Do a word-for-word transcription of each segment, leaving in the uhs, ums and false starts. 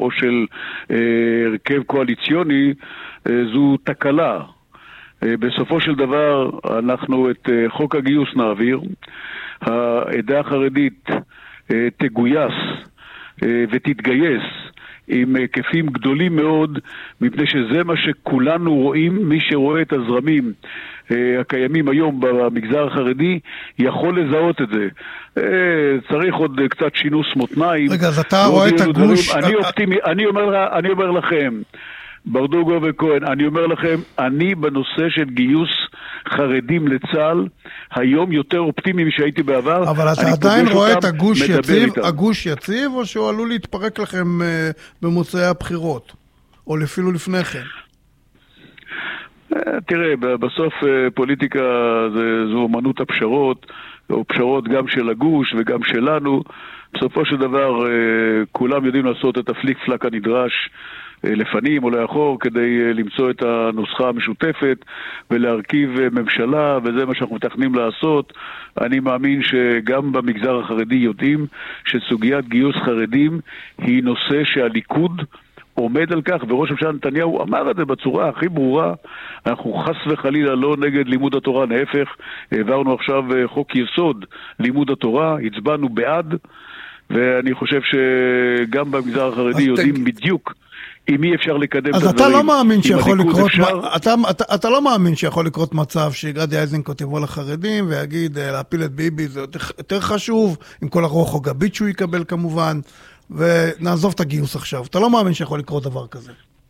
או של הרכב קואליציוני, זו תקלה. בסופו של דבר אנחנו את חוק הגיוס נעביר, העדה החרדית תגויס ותתגייס עם היקפים גדולים מאוד, מפני שזה מה שכולנו רואים. מי שרואה את הזרמים הקיימים היום במגזר החרדי יכול לזהות את זה. צריך עוד קצת שינוס מותניים. רגע, אז אתה רואה את הגוש... אני אופטימי, אני אומר, אני אומר לכם, ברדוגו וכהן, אני אומר לכם, אני בנושא של גיוס חרדים לצה"ל, היום יותר אופטימי משהייתי בעבר. אבל אתה עדיין רואה את הגוש יציב, הגוש יציב, או שהוא עלול להתפרק לכם במוצאי הבחירות, או אפילו לפני כן? תראה, בסוף פוליטיקה זו אומנות הפשרות, או פשרות גם של הגוש וגם שלנו. בסופו של דבר כולם יודעים לעשות את הפליק פלק הנדרש לפנים או לאחור כדי למצוא את הנוסחה המשותפת ולהרכיב ממשלה, וזה מה שאנחנו מתכננים לעשות. אני מאמין שגם במגזר החרדי יודעים שסוגיית גיוס חרדים היא נושא שהליכוד עומד על כך, וראש הממשלה נתניהו אמר את זה בצורה הכי ברורה. אנחנו חס וחלילה לא נגד לימוד התורה, להפך, העברנו עכשיו חוק יסוד לימוד התורה, הצבענו בעד, ואני חושב שגם במגזר החרדי יודעים תג... בדיוק עם מי אפשר לקדם את הדברים. אז אתה לא מאמין שיכול לקרות, אפשר... אתה, אתה, אתה לא מאמין שיכול לקרות מצב שגדי איזנקוט יבוא לחרדים ויגיד להפיל את ביבי זה יותר, יותר חשוב, עם כל הרוח הגבית שהוא יקבל כמובן, ונעזוב את הגיוס עכשיו. אתה לא מאמין שיכול לקרות דבר כזה?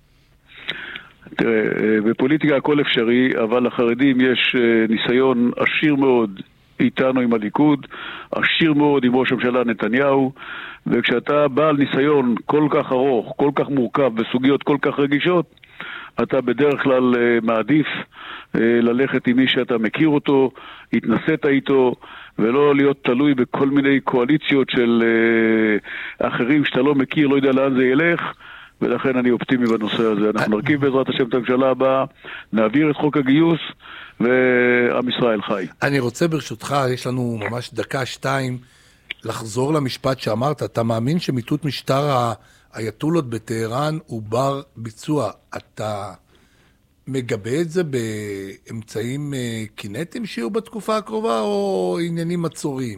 תראה, בפוליטיקה הכל אפשרי, אבל לחרדים יש ניסיון עשיר מאוד איתנו עם הליכוד, עשיר מאוד עם ראש הממשלה נתניהו, וכשאתה בעל ניסיון כל כך ארוך, כל כך מורכב, בסוגיות כל כך רגישות, אתה בדרך כלל מעדיף ללכת עם מי שאתה מכיר אותו, התנסית איתו, ולא להיות תלוי בכל מיני קואליציות של אחרים שאתה לא מכיר, לא יודע לאן זה ילך, ולכן אני אופטימי בנושא הזה. אנחנו נרכיב בעזרת השם את הממשלה הבאה, נעביר את חוק הגיוס, ועם ישראל חי. אני רוצה ברשותך, יש לנו ממש דקה, שתיים, לחזור למשפט שאמרת. אתה מאמין שמיטוט משטר האייתולות בטהרן הוא בר ביצוע. אתה מגבה את זה באמצעים קינטיים שיהיו בתקופה הקרובה, או עניינים עצוריים?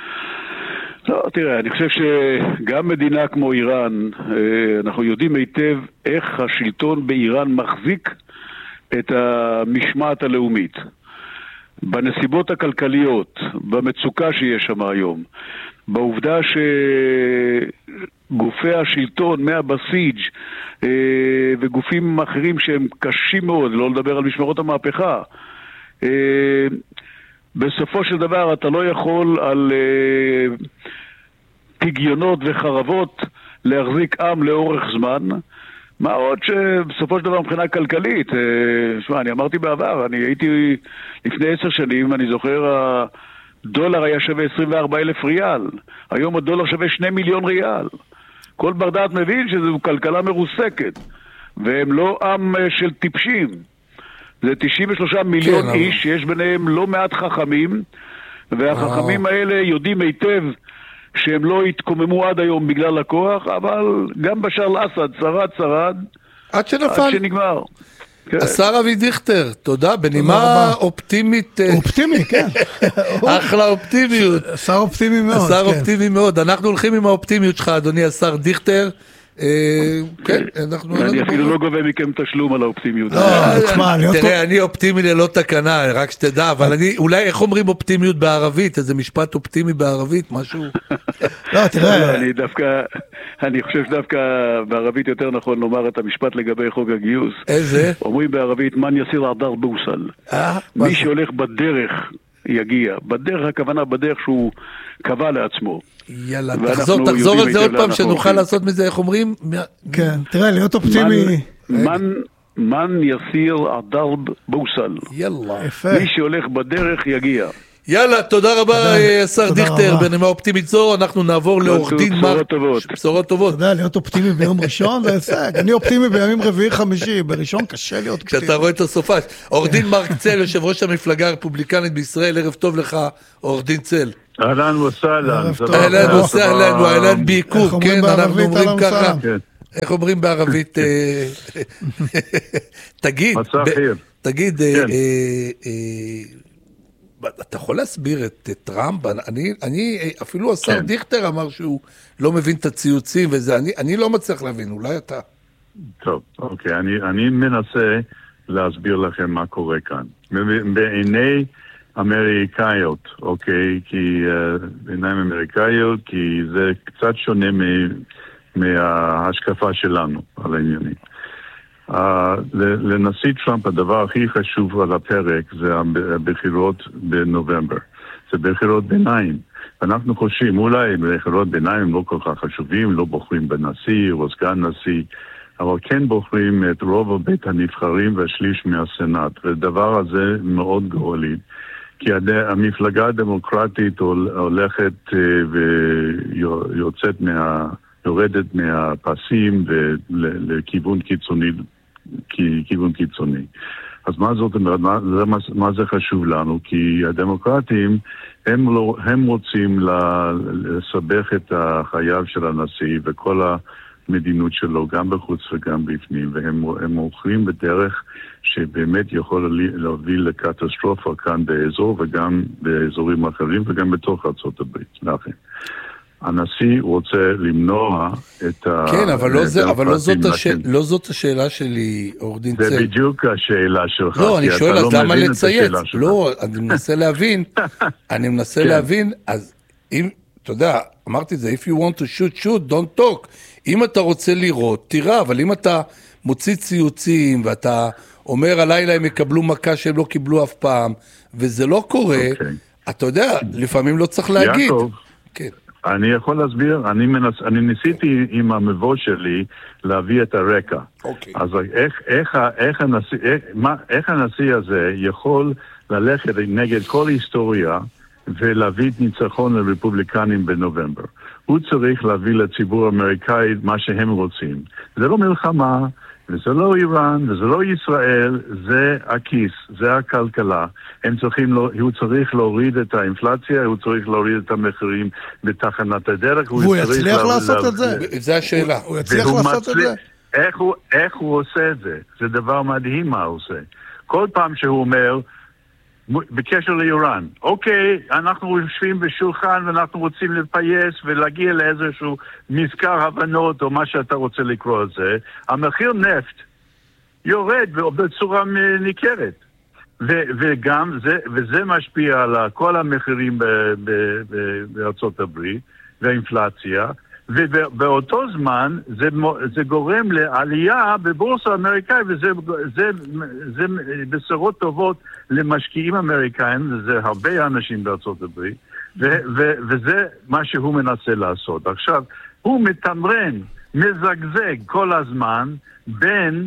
לא, תראה, אני חושב שגם מדינה כמו איראן, אנחנו יודעים היטב איך השלטון באיראן מחזיק את המשמעת הלאומית. בנסיבות הכלכליות, במצוקה שיש שם היום, בעובדה שגופי השלטון מהבסיג' וגופים אחרים שהם קשים מאוד, לא לדבר על משמרות המהפכה, בסופו של דבר אתה לא יכול על פגיונות וחרבות להחזיק עם לאורך זמן. מה עוד שבסופו של דבר מבחינה כלכלית, שמע, אני אמרתי בעבר, אני הייתי לפני עשר שנים, אני זוכר, הדולר היה שווה עשרים וארבעה אלף ריאל, היום הדולר שווה שני מיליון ריאל. כל בר דעת מבין שזו כלכלה מרוסקת, והם לא עם של טיפשים. זה תשעים ושלושה מיליון כן, איש, שיש ביניהם לא מעט חכמים, והחכמים האלה יודעים היטב שהם לא התקוממו עד היום בגלל הכוח, אבל גם בשאר אל-אסד שרד שרד עד שנפל, עד שנגמר. השר אבי דיכטר, תודה, בנימה אופטימית. אופטימי, כן. אחלה אופטימיות. שר אופטימי מאוד. השר אופטימי מאוד. אנחנו הולכים עם האופטימיות שלך, אדוני השר דיכטר. כן, אני אפילו לא גובה מכם תשלום על האופטימיות. תראה, אני אופטימי ללא תקנה, רק שתדע, אבל אני, אולי איך אומרים אופטימיות בערבית, איזה משפט אופטימי בערבית, משהו? לא, תראה. אני דווקא, אני חושב שדווקא בערבית יותר נכון לומר את המשפט לגבי חוק הגיוס. איזה? אומרים בערבית, מן יסיר עדר בוסל. מי שהולך בדרך יגיע. בדרך, הכוונה בדרך שהוא קבע לעצמו. יאללה, תחזור, תחזור על זה עוד פעם שנוכל לעשות מזה, איך אומרים? כן, תראה, להיות אופטימי. מן יסיר עדר בוסל. יאללה. מי שהולך בדרך יגיע. יאללה, תודה רבה, השר דיכטר, בנימה אופטימית זו, אנחנו נעבור לעורך דין מרק. בשורות טובות. בשורות טובות. אתה יודע, להיות אופטימי ביום ראשון, זה הישג. אני אופטימי בימים רביעי חמישי, בראשון קשה להיות אופטימי. כשאתה רואה את הסופש. עורך דין מרק צל, יושב ראש המפלגה הרפובליקנית בישראל, ערב טוב לך, עורך דין צל. אהלן וסהלן. אהלן וסהלן, ואהלן בעיכוב, כן, אנחנו אומרים ככה. איך אומרים בערבית? תגיד, תגיד, אתה יכול להסביר את טראמפ? אני, אפילו השר דיכטר אמר שהוא לא מבין את הציוצים וזה, אני לא מצליח להבין, אולי אתה... טוב, אוקיי, אני מנסה להסביר לכם מה קורה כאן. בעיני אמריקאיות, אוקיי, כי בעיניים אמריקאיות, כי זה קצת שונה מההשקפה שלנו על העניינים. לנשיא טראמפ הדבר הכי חשוב על הפרק זה הבחירות בנובמבר. זה בחירות ביניים. אנחנו חושבים, אולי בחירות ביניים לא כל כך חשובים, לא בוחרים בנשיא או סגן נשיא, אבל כן בוחרים את רוב בית הנבחרים והשליש מהסנאט. והדבר הזה מאוד גורלי. כי המפלגה הדמוקרטית הולכת ויוצאת מה... יורדת מהפסים לכיוון קיצוני, כיוון קיצוני. אז מה זאת אומרת, מה, מה, מה זה חשוב לנו? כי הדמוקרטים, הם, לא, הם רוצים לסבך את החייו של הנשיא וכל המדינות שלו, גם בחוץ וגם בפנים, והם הם אוכלים בדרך שבאמת יכול להוביל לקטסטרופה כאן באזור וגם באזורים אחרים וגם בתוך ארצות הברית. לכן. הנשיא רוצה למנוע את ה... כן, אבל לא, זה, אבל לא, זאת הש... לא זאת השאלה שלי, עורך דין צל. זה בדיוק השאלה שלך. לא, אני שואל, אז למה לצייץ? לא, אני מנסה להבין, אני מנסה להבין, אז אם, אתה יודע, אמרתי את זה, if you want to shoot, shoot, don't talk. אם אתה רוצה לראות, תראה, אבל אם אתה מוציא ציוצים, ואתה אומר, הלילה הם יקבלו מכה שהם לא קיבלו אף פעם, וזה לא קורה, אתה יודע, לפעמים לא צריך להגיד. יעקב, כן. אני יכול להסביר, אני, מנס, אני ניסיתי עם המבוא שלי להביא את הרקע. אוקיי. אז איך, איך, איך, הנשיא, איך, מה, איך הנשיא הזה יכול ללכת נגד כל היסטוריה ולהביא את ניצחון לרפובליקנים בנובמבר? הוא צריך להביא לציבור האמריקאי מה שהם רוצים. זה לא מלחמה, וזה לא איראן, וזה לא ישראל, זה הכיס, זה הכלכלה. הם צריכים, הוא צריך להוריד את האינפלציה, הוא צריך להוריד את המחירים בתחנת הדרך. והוא יצליח לעשות את זה? זה השאלה. הוא יצליח לעשות את זה? איך הוא עושה את זה? זה דבר מדהים מה הוא עושה. כל פעם שהוא אומר, בקשר לאיראן, אוקיי, אנחנו יושבים בשולחן ואנחנו רוצים לפייס ולהגיע לאיזשהו מזכר הבנות או מה שאתה רוצה לקרוא את זה, המחיר נפט יורד בצורה ניכרת. ו- וגם זה, וזה משפיע על כל המחירים ב- ב- ב- בארצות הברית והאינפלציה, ובאותו זמן זה, זה גורם לעלייה בבורסה האמריקאית, וזה זה, זה בשורות טובות למשקיעים אמריקאים, וזה הרבה אנשים בארצות הברית, ו, ו, וזה מה שהוא מנסה לעשות. עכשיו, הוא מתמרן, מזגזג כל הזמן בין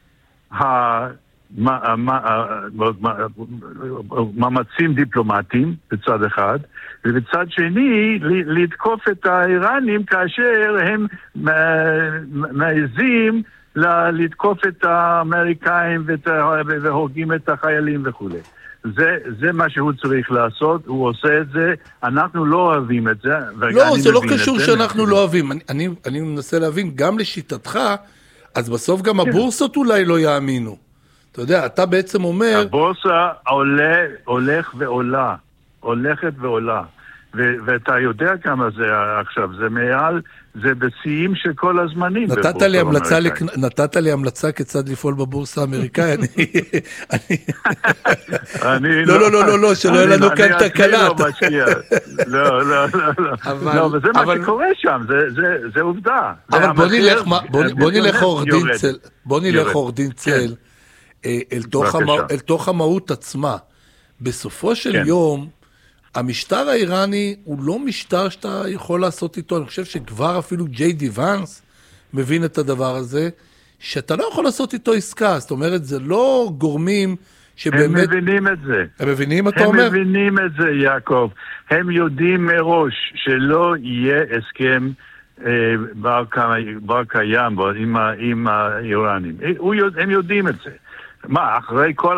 המאמצים דיפלומטיים בצד אחד, ובצד שני לתקוף את האיראנים כאשר הם מעזים לתקוף את האמריקאים והורגים את החיילים וכו'. זה, זה מה שהוא צריך לעשות, הוא עושה את זה, אנחנו לא אוהבים את זה. לא, זה לא קשור שאנחנו לא אוהבים. אני, אני, אני מנסה להבין, גם לשיטתך, אז בסוף גם הבורסות אולי לא יאמינו. אתה יודע, אתה בעצם אומר... הבורסה עולה, הולך ועולה, הולכת ועולה. ו- ואתה יודע כמה זה עכשיו, זה מעל, זה בשיאים של כל הזמנים. נתת לי המלצה, לק... נתת לי המלצה כיצד לפעול בבורסה האמריקאית. אני... לא, לא, לא, לא, לא, שלא יהיה לנו כאן תקלה. לא, לא, לא. לא, וזה מה שקורה שם, זה עובדה. אבל בוא נלך עורך דין צל, בוא נלך עורך דין צל, אל תוך המהות עצמה. בסופו של יום, המשטר האיראני הוא לא משטר שאתה יכול לעשות איתו, אני חושב שכבר אפילו ג'יי די ונס מבין את הדבר הזה, שאתה לא יכול לעשות איתו עסקה, זאת אומרת, זה לא גורמים שבאמת... הם מבינים את זה. הם מבינים, אתה אומר? הם מבינים את זה, יעקב. הם יודעים מראש שלא יהיה הסכם אה, בר, בר קיים עם, עם האיראנים. הם יודעים את זה. מה, אחרי כל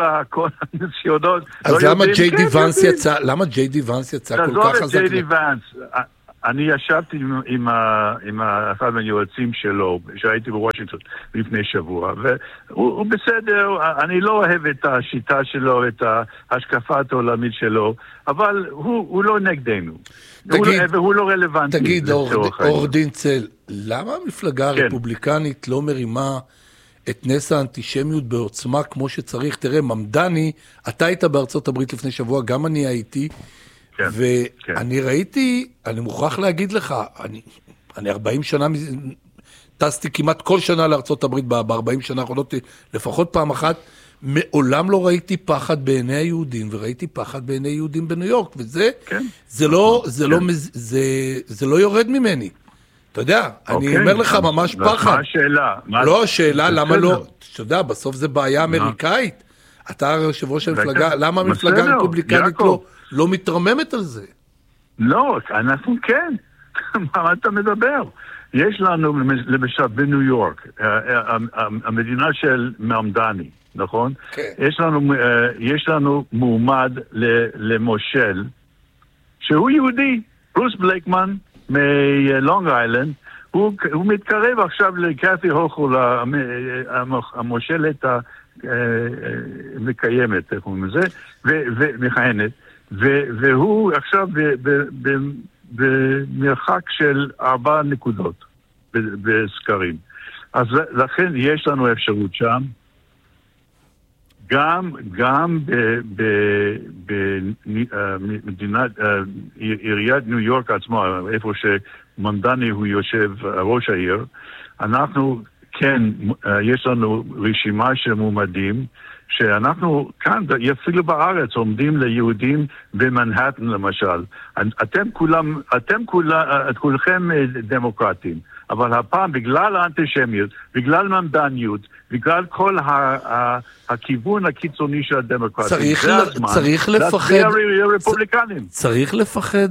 הניסיונות... אז למה ג'יי די ונס יצא, למה ג'יי די ונס יצא כל כך חזק? תעזוב את ג'יי די ונס. אני ישבתי עם, עם, ה, עם אחד מהיועצים שלו, שהייתי בוושינגטון לפני שבוע, והוא בסדר, אני לא אוהב את השיטה שלו, את ההשקפת העולמית שלו, אבל הוא, הוא לא נגדנו. תגיד, הוא, והוא לא רלוונטי. תגיד, עורך דין צל, למה המפלגה כן. הרפובליקנית לא מרימה את נס האנטישמיות בעוצמה כמו שצריך? תראה, ממדני, אתה היית בארצות הברית לפני שבוע, גם אני הייתי, כן, ואני כן. ראיתי, אני מוכרח להגיד לך, אני, אני ארבעים שנה, טסתי כמעט כל שנה לארצות הברית, ב-ארבעים שנה האחרונות, לפחות פעם אחת, מעולם לא ראיתי פחד בעיני היהודים, וראיתי פחד בעיני יהודים בניו יורק, וזה כן. זה לא, זה, כן. לא, זה, זה לא יורד ממני. אתה יודע, אוקיי. אני אומר לך ממש פחד. מה השאלה? לא השאלה, למה לא? אתה יודע, בסוף זה בעיה אמריקאית. אתה יושב ראש המפלגה, למה המפלגה הרפובליקנית לא מתרממת על זה? לא, אנחנו כן. מה אתה מדבר? יש לנו, למשל, בניו יורק, המדינה של ממדני, נכון? יש לנו, יש לנו מועמד למושל, שהוא יהודי, ברוס בלייקמן, מלונג איילנד, הוא, הוא מתקרב עכשיו לקאתי הוכול, המושלת המקיימת, איך אומרים זה, ומכהנת, והוא עכשיו במרחק של ארבע נקודות בסקרים. אז לכן יש לנו אפשרות שם, גם, גם במדינת, עיריית ניו יורק עצמו, איפה שממדני הוא יושב ראש העיר, אנחנו, כן, יש לנו רשימה של מועמדים, שאנחנו כאן, אפילו בארץ, עומדים ליהודים במנהטן למשל. אתם כולם, אתם כולם, כולכם דמוקרטים, אבל הפעם בגלל האנטישמיות, בגלל ממדניות, בגלל כל הכיוון הקיצוני של הדמוקרטים, צריך, זה הזמן, צריך לפחד, רפובליקנים. צריך לפחד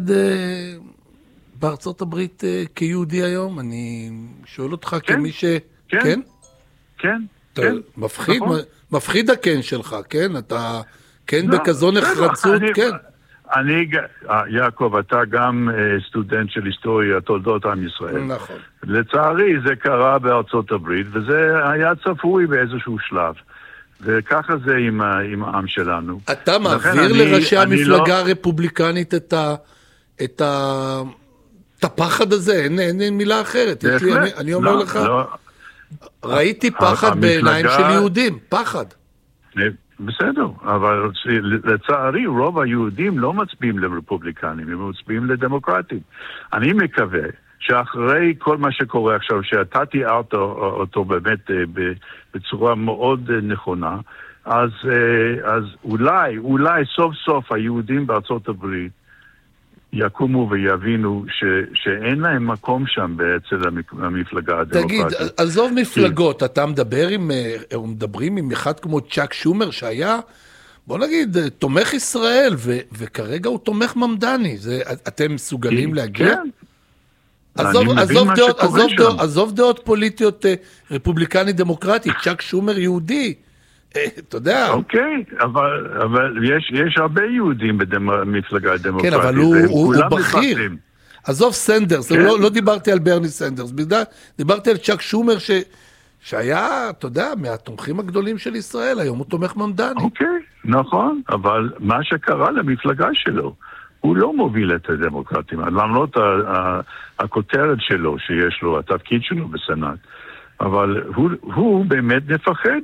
בארצות הברית כיהודי היום? אני שואל אותך כן, כמי ש... כן? כן. כן. כן. מפחיד, נכון. מפחיד הכן שלך, כן? אתה כן לא, בכזו נחרצות, אני, כן. אני, יעקב, אתה גם סטודנט של היסטוריה, תולדות עם ישראל. נכון. לצערי זה קרה בארצות הברית, וזה היה צפוי באיזשהו שלב. וככה זה עם, עם העם שלנו. אתה מעביר לראשי אני, המפלגה אני הרפובליקנית לא... את, ה, את, ה, את הפחד הזה, אין, אין, אין מילה אחרת. לי, אני, אני אומר לא, לך... לא. ראיתי פחד בעיניים של יהודים, פחד. בסדר, אבל לצערי רוב היהודים לא מצביעים לרפובליקנים, הם מצביעים לדמוקרטים. אני מקווה שאחרי כל מה שקורה עכשיו, שאתה תיארת אותו באמת בצורה מאוד נכונה, אז, אז אולי, אולי סוף סוף היהודים בארצות הברית יקומו ויבינו ש, שאין להם מקום שם בעצם המפלגה הדמוקרטית. תגיד, עזוב מפלגות, כי... אתה מדבר עם, או מדברים עם אחד כמו צ'אק שומר שהיה, בוא נגיד, תומך ישראל, ו, וכרגע הוא תומך ממדני. זה, אתם מסוגלים כי, להגיע? כן. עזוב, עזוב, דעות, עזוב, דעות, עזוב דעות פוליטיות רפובליקני דמוקרטי, צ'אק שומר יהודי. אתה יודע. אוקיי, אבל, אבל יש, יש הרבה יהודים במפלגה הדמוקרטית. כן, אבל הוא, הוא, הוא בכיר. עזוב סנדרס, כן. לא, לא דיברתי על ברני סנדרס, דיברתי על צ'אק שומר ש, שהיה, אתה יודע, מהתומכים הגדולים של ישראל, היום הוא תומך ממדני. אוקיי, נכון, אבל מה שקרה למפלגה שלו, הוא לא מוביל את הדמוקרטים, למרות הכותרת שלו שיש לו, התפקיד שלו בסנאט. אבל הוא, הוא באמת מפחד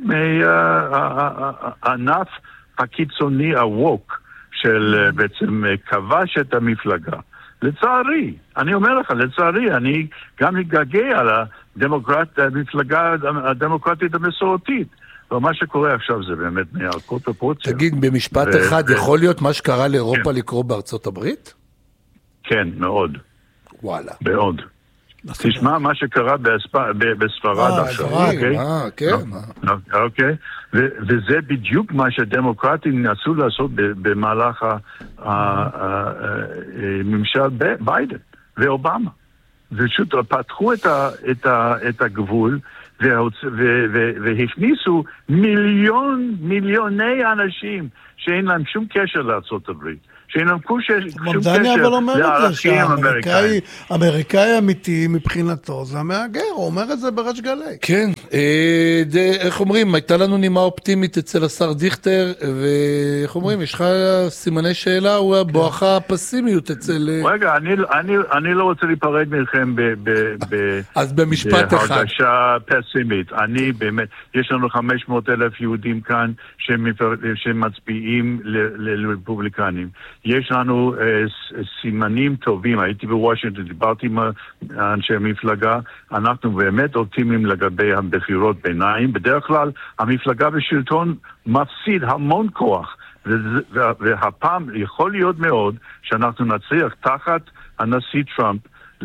מהענף הקיצוני הווק של בעצם כבש את המפלגה. לצערי, אני אומר לך, לצערי, אני גם מתגעגע על הדמוקרט, המפלגה הדמוקרטית המסורתית. ומה שקורה עכשיו זה באמת מערכות פרופורציה. תגיד, במשפט ו... אחד, ו... יכול להיות מה שקרה לאירופה כן. לקרוא בארצות הברית? כן, מאוד. וואלה. מאוד. תשמע מה שקרה בספרד עכשיו, אוקיי? אה, כן. אוקיי, וזה בדיוק מה שהדמוקרטים נסו לעשות במהלך הממשל ביידן ואובמה. ופשוט פתחו את הגבול והכניסו מיליון, מיליוני אנשים שאין להם שום קשר לארצות הברית. שינמקו שום קשר דני אבל אומר את זה, שהאמריקאי האמריקאי האמיתי מבחינתו זה המאגר, הוא אומר את זה בריש גלי. כן, אה, דה, איך אומרים, הייתה לנו נימה אופטימית אצל השר דיכטר, ואיך אומרים, יש לך סימני שאלה, הוא הבואכה הפסימיות אצל... רגע, אני, אני, אני לא רוצה להיפרד מכם ב, ב, ב, אז במשפט אחד. בהרגשה פסימית. אני באמת, יש לנו חמש מאות אלף יהודים כאן שמצביעים לרפובליקנים. יש לנו uh, סימנים טובים, הייתי בוושינגטון, דיברתי עם אנשי המפלגה, אנחנו באמת אופטימיים לגבי הבחירות ביניים, בדרך כלל המפלגה בשלטון מפסיד המון כוח, והפעם יכול להיות מאוד שאנחנו נצליח תחת הנשיא טראמפ,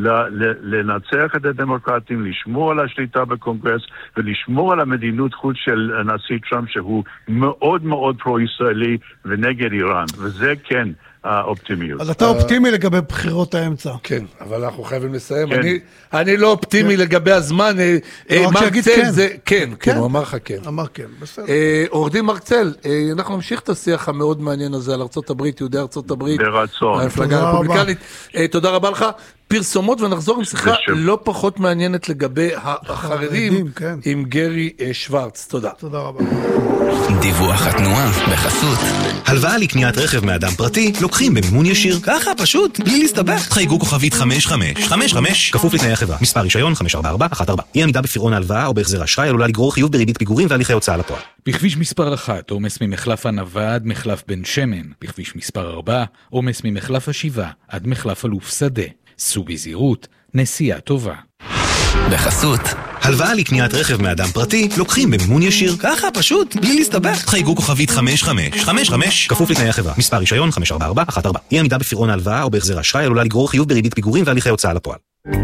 לנצח את הדמוקרטים, לשמור על השליטה בקונגרס ולשמור על המדינות חוץ של הנשיא טראמפ שהוא מאוד מאוד פרו-ישראלי ונגד איראן, וזה כן האופטימיות. אז אתה אופטימי לגבי בחירות האמצע. כן, אבל אנחנו חייבים לסיים. אני לא אופטימי לגבי הזמן. מרקצל זה כן, כן, הוא אמר לך כן. אמר כן, בסדר. עורך דין מרקצל, אנחנו נמשיך את השיח המאוד מעניין הזה על ארצות הברית, יהודי ארצות הברית. ברצון. המפלגה הרפובליקנית. תודה רבה לך. פרסומות ונחזור עם שיחה לא פחות מעניינת לגבי החרדים עם גרי שוורץ. תודה. תודה רבה. דיווח התנועה בחסות. הלוואה לקניית רכב מאדם פרטי לוקחים במימון ישיר. ככה פשוט, בלי להסתבך. חייגו כוכבית חמש חמש חמש חמש כפוף לתנאי החברה. מספר רישיון חמש ארבע ארבע אחת ארבע. אי עמידה בפירעון ההלוואה או בהחזר אשראי עלולה לגרור חיוב בריבית פיגורים והליכי הוצאה לפועל. בכביש מספר אחת, עומס ממחלף ענבה עד מחלף בן שמן. בכביש מספר ארבע, עומס ממחלף השיבה עד מחלף אלוף שדה. סעו בזהירות, נסיעה טובה. בחסות, הלוואה לקניית רכב מאדם פרטי לוקחים במימון ישיר. ככה פשוט, בלי להסתבך. חייגו כוכבית חמש חמש חמש חמש כפוף לתנאי החברה. מספר רישיון חמש ארבע ארבע אחת ארבע. אי עמידה בפירעון ההלוואה או בהחזר אשראי עלולה לגרור חיוב בריבית פיגורים והליכי הוצאה לפועל.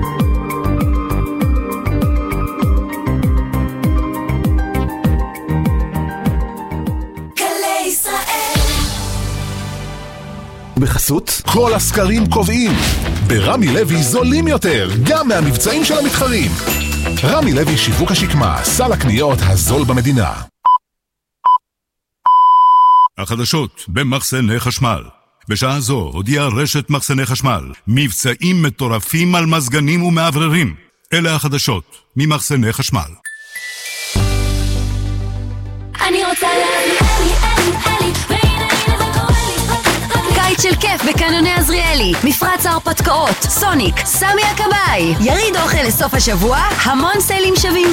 בחסות, כל הסקרים קובעים. ברמי לוי זולים יותר, גם מהמבצעים של המתחרים. רמי לוי שיווק השקמה, סל הקניות הזול במדינה. החדשות במחסני חשמל. בשעה זו הודיעה רשת מחסני חשמל, מבצעים מטורפים על מזגנים ומעבררים. אלה החדשות ממחסני חשמל. אני רוצה להביא אלי, אלי, אלי, והנה הנה זה קורה לי. קיץ של כיף בקניוני עזריאלי, מפרץ ההרפתקאות, סוניק, סמי הכבאי, יריד אוכל לסוף השבוע, המון סלים שווים